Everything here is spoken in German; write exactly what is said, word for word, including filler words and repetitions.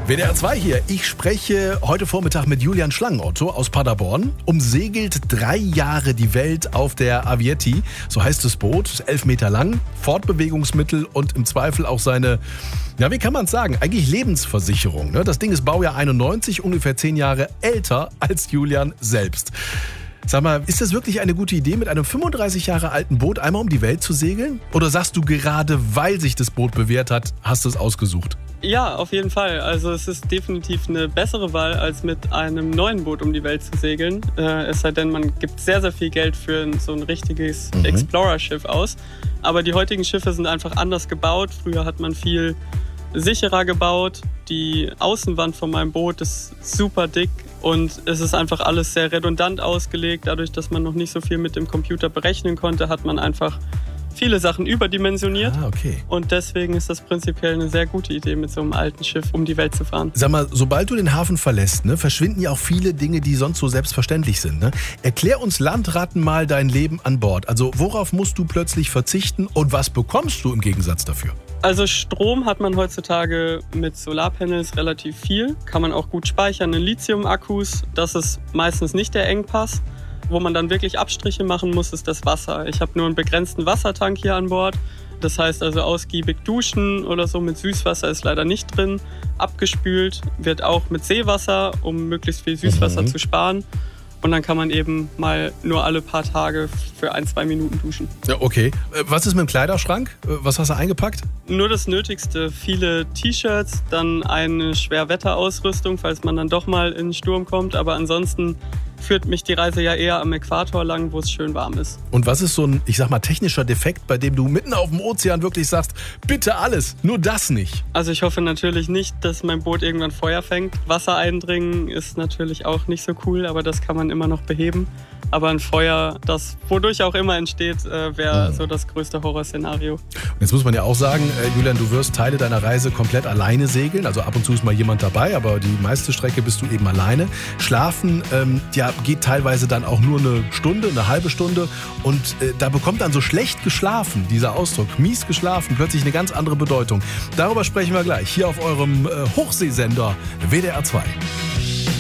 W D R zwei hier. Ich spreche heute Vormittag mit Julian Schlangenotto aus Paderborn. Umsegelt drei Jahre die Welt auf der Avietti. So heißt das Boot. Elf Meter lang, Fortbewegungsmittel und im Zweifel auch seine, ja, wie kann man es sagen, eigentlich Lebensversicherung. Ne? Das Ding ist Baujahr einundneunzig, ungefähr zehn Jahre älter als Julian selbst. Sag mal, ist das wirklich eine gute Idee, mit einem fünfunddreißig Jahre alten Boot einmal um die Welt zu segeln? Oder sagst du, gerade weil sich das Boot bewährt hat, hast du es ausgesucht? Ja, auf jeden Fall. Also es ist definitiv eine bessere Wahl, als mit einem neuen Boot um die Welt zu segeln. Äh, es sei denn, man gibt sehr, sehr viel Geld für so ein richtiges mhm. Explorer-Schiff aus. Aber die heutigen Schiffe sind einfach anders gebaut. Früher hat man viel sicherer gebaut. Die Außenwand von meinem Boot ist super dick und es ist einfach alles sehr redundant ausgelegt. Dadurch, dass man noch nicht so viel mit dem Computer berechnen konnte, hat man einfach viele Sachen überdimensioniert. Ah, okay. Und deswegen ist das prinzipiell eine sehr gute Idee, mit so einem alten Schiff um die Welt zu fahren. Sag mal, sobald du den Hafen verlässt, ne, verschwinden ja auch viele Dinge, die sonst so selbstverständlich sind. Ne? Erklär uns Landratten mal dein Leben an Bord. Also worauf musst du plötzlich verzichten und was bekommst du im Gegensatz dafür? Also Strom hat man heutzutage mit Solarpanels relativ viel. Kann man auch gut speichern in Lithium-Akkus. Das ist meistens nicht der Engpass. Wo man dann wirklich Abstriche machen muss, ist das Wasser. Ich habe nur einen begrenzten Wassertank hier an Bord. Das heißt also ausgiebig duschen oder so mit Süßwasser ist leider nicht drin. Abgespült wird auch mit Seewasser, um möglichst viel Süßwasser mhm. zu sparen. Und dann kann man eben mal nur alle paar Tage für ein, zwei Minuten duschen. Ja, okay. Was ist mit dem Kleiderschrank? Was hast du eingepackt? Nur das Nötigste. Viele T-Shirts, dann eine Schwerwetterausrüstung, falls man dann doch mal in den Sturm kommt. Aber ansonsten führt mich die Reise ja eher am Äquator lang, wo es schön warm ist. Und was ist so ein, ich sag mal, technischer Defekt, bei dem du mitten auf dem Ozean wirklich sagst, bitte alles, nur das nicht? Also ich hoffe natürlich nicht, dass mein Boot irgendwann Feuer fängt. Wasser eindringen ist natürlich auch nicht so cool, aber das kann man immer noch beheben. Aber ein Feuer, das wodurch auch immer entsteht, wäre so das größte Horrorszenario. Und jetzt muss man ja auch sagen, Julian, du wirst Teile deiner Reise komplett alleine segeln. Also ab und zu ist mal jemand dabei, aber die meiste Strecke bist du eben alleine. Schlafen, ähm, ja, geht teilweise dann auch nur eine Stunde, eine halbe Stunde. Und äh, da bekommt dann so schlecht geschlafen, dieser Ausdruck, mies geschlafen, plötzlich eine ganz andere Bedeutung. Darüber sprechen wir gleich hier auf eurem äh, Hochseesender W D R zwei.